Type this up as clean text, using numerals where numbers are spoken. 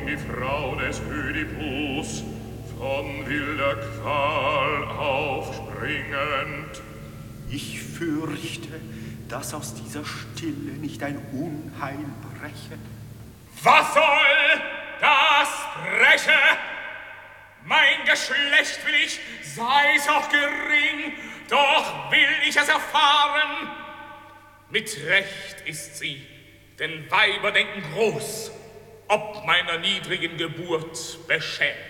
die Frau des Ödipus, von wilder Qual aufspringend. Ich fürchte, dass aus dieser Stille nicht ein Unheil breche. Was soll das breche? Mein Geschlecht will ich, sei's auch gering, doch will ich es erfahren. Mit Recht ist sie, denn Weiber denken groß, ob meiner niedrigen Geburt beschämt.